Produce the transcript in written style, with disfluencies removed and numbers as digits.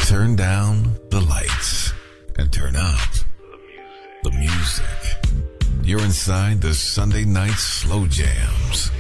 Turn down the lights and turn up the music. You're inside the Sunday Night Slow Jams